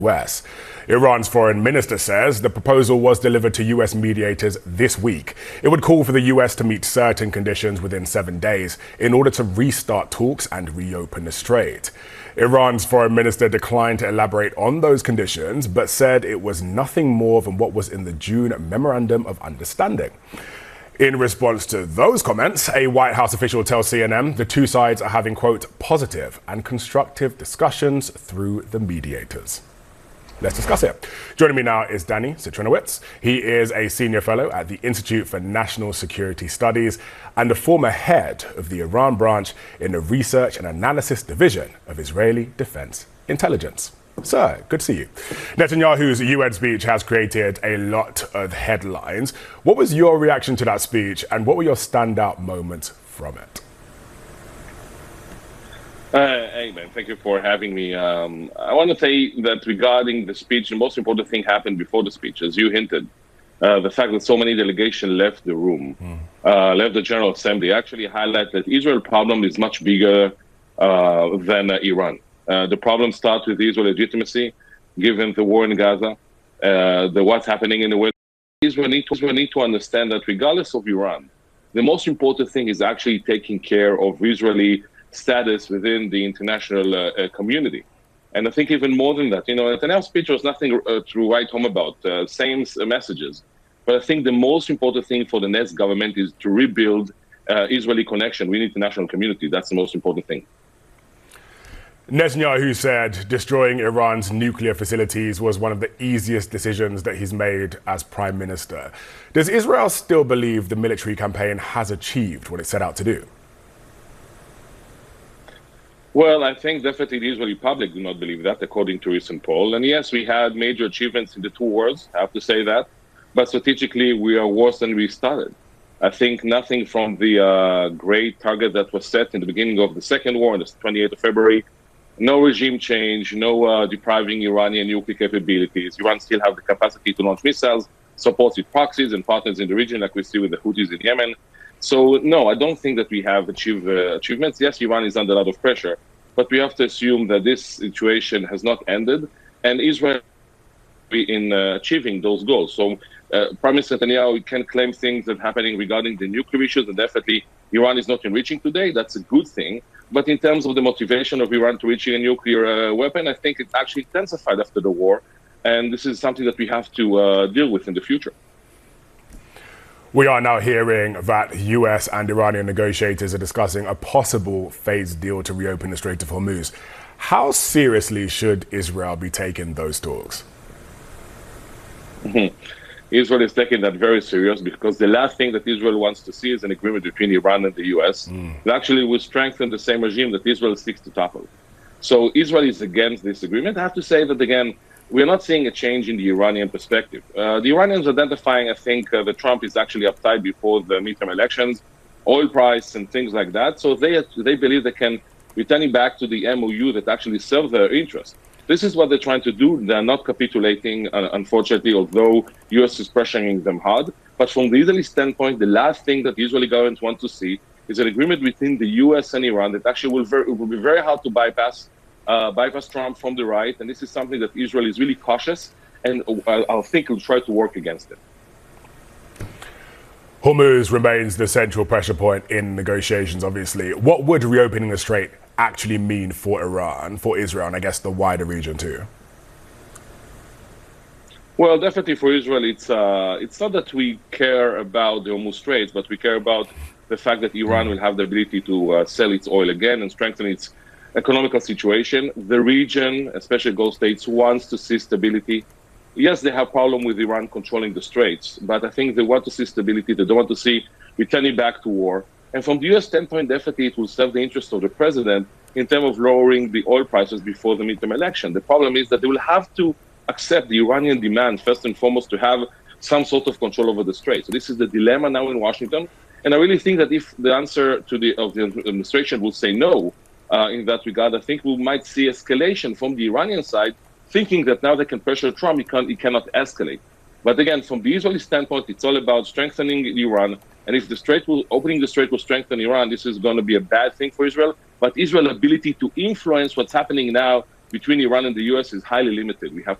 US. Iran's foreign minister says the proposal was delivered to US mediators this week. It would call for the US to meet certain conditions within 7 days in order to restart talks and reopen the strait. Iran's foreign minister declined to elaborate on those conditions, but said it was nothing more than what was in the June Memorandum of Understanding. In response to those comments, a White House official tells CNN the two sides are having, quote, positive and constructive discussions through the mediators. Let's discuss it. Joining me now is Danny Citrinowicz. He is a senior fellow at the Institute for National Security Studies and a former head of the Iran branch in the Research and Analysis Division of Israeli Defense Intelligence. Sir, good to see you. Netanyahu's UN speech has created a lot of headlines. What was your reaction to that speech, and what were your standout moments from it? Hey, man, thank you for having me. I want to say that regarding the speech, the most important thing happened before the speech, as you hinted. The fact that so many delegations left the room, left the General Assembly, actually highlight that Israel's problem is much bigger than Iran. The problem starts with Israel's legitimacy, given the war in Gaza, what's happening in the world. Israel need to understand that regardless of Iran, the most important thing is actually taking care of Israeli status within the international community. And I think even more than that, Netanyahu's speech was nothing to write home about, same messages. But I think the most important thing for the next government is to rebuild Israeli connection with the international community. That's the most important thing. Netanyahu said destroying Iran's nuclear facilities was one of the easiest decisions that he's made as prime minister. Does Israel still believe the military campaign has achieved what it set out to do? Well, I think definitely the Israeli public do not believe that, according to recent poll. And yes, we had major achievements in the two wars, I have to say that. But strategically, we are worse than we started. I think nothing from the great target that was set in the beginning of the second war, on the 28th of February, no regime change, no depriving Iranian nuclear capabilities. Iran still have the capacity to launch missiles, supports its proxies and partners in the region, like we see with the Houthis in Yemen. So, no, I don't think that we have achieved achievements. Yes, Iran is under a lot of pressure, but we have to assume that this situation has not ended, and Israel in achieving those goals. So, Prime Minister Netanyahu can claim things that are happening regarding the nuclear issues, and definitely Iran is not enriching today. That's a good thing. But in terms of the motivation of Iran to reaching a nuclear weapon, I think it's actually intensified after the war, and this is something that we have to deal with in the future. We are now hearing that US and Iranian negotiators are discussing a possible phased deal to reopen the Strait of Hormuz. How seriously should Israel be taking those talks? Israel is taking that very serious, because the last thing that Israel wants to see is an agreement between Iran and the US that actually will strengthen the same regime that Israel seeks to topple. So Israel is against this agreement. I have to say that, again, we're not seeing a change in the Iranian perspective. The Iranians identifying, I think, that Trump is actually uptight before the midterm elections, oil price and things like that. So they believe they can returning back to the MOU that actually serve their interest. This is what they're trying to do. They're not capitulating, unfortunately, although U.S. is pressuring them hard. But from the Israeli standpoint, the last thing that the Israeli government wants to see is an agreement between the U.S. and Iran that actually will be very hard to bypass Trump from the right, and this is something that Israel is really cautious, and I think will try to work against it. Hormuz remains the central pressure point in negotiations, obviously. What would reopening the strait actually mean for Iran, for Israel, and I guess the wider region too? Well, definitely for Israel, it's not that we care about the Hormuz Strait, but we care about the fact that Iran will have the ability to sell its oil again and strengthen its economical situation. The region, especially Gulf states, wants to see stability. Yes, they have problem with Iran controlling the straits, but I think they want to see stability. They don't want to see returning back to war. And from the U.S. standpoint, definitely it will serve the interest of the president in terms of lowering the oil prices before the midterm election. The problem is that they will have to accept the Iranian demand, first and foremost, to have some sort of control over the strait. So this is the dilemma now in Washington. And I really think that if the answer of the administration will say no, in that regard, I think we might see escalation from the Iranian side, thinking that now they can pressure Trump, he cannot escalate. But again, from the Israeli standpoint, it's all about strengthening Iran. And if opening the strait will strengthen Iran, this is going to be a bad thing for Israel. But Israel's ability to influence what's happening now between Iran and the US is highly limited. We have